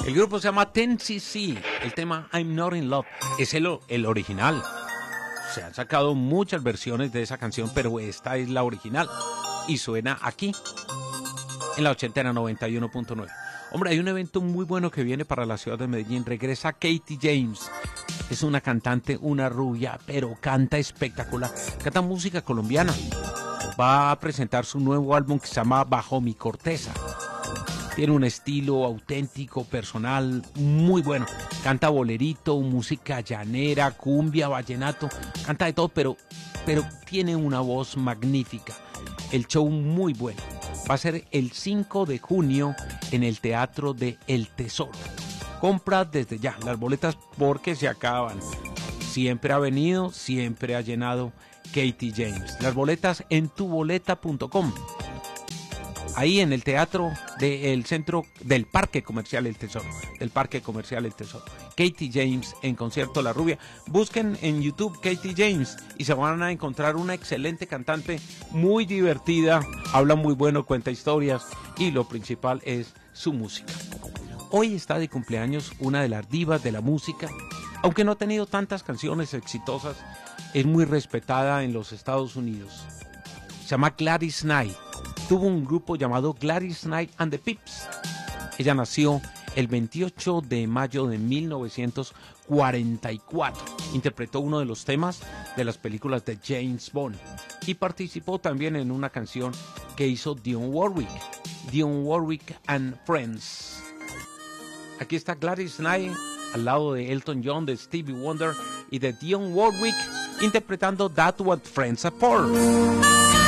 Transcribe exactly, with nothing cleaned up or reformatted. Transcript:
El grupo se llama ten C C, el tema I'm Not In Love, es el, el original. Se han sacado muchas versiones de esa canción, pero esta es la original y suena aquí, en la ochentera noventa y uno punto nueve. Hombre, hay un evento muy bueno que viene para la ciudad de Medellín. Regresa Katie James. Es una cantante, una rubia, pero canta espectacular. Canta música colombiana. Va a presentar su nuevo álbum que se llama Bajo mi corteza. Tiene un estilo auténtico, personal, muy bueno. Canta bolerito, música llanera, cumbia, vallenato. Canta de todo, pero, pero tiene una voz magnífica. El show muy bueno. Va a ser el cinco de junio en el Teatro de El Tesoro. Compra desde ya las boletas porque se acaban. Siempre ha venido, siempre ha llenado Katie James. Las boletas en tu boleta punto com. Ahí en el teatro del centro del Parque Comercial El Tesoro. Del Parque Comercial El Tesoro. Katie James en concierto La Rubia. Busquen en YouTube Katie James y se van a encontrar una excelente cantante, muy divertida, habla muy bueno, cuenta historias y lo principal es su música. Hoy está de cumpleaños una de las divas de la música, aunque no ha tenido tantas canciones exitosas, es muy respetada en los Estados Unidos. Se llama Gladys Knight. Tuvo un grupo llamado Gladys Knight and the Pips. Ella nació el veintiocho de mayo de mil novecientos cuarenta y cuatro. Interpretó uno de los temas de las películas de James Bond y participó también en una canción que hizo Dionne Warwick, Dionne Warwick and Friends. Aquí está Gladys Knight al lado de Elton John, de Stevie Wonder y de Dionne Warwick interpretando That's What Friends Are For.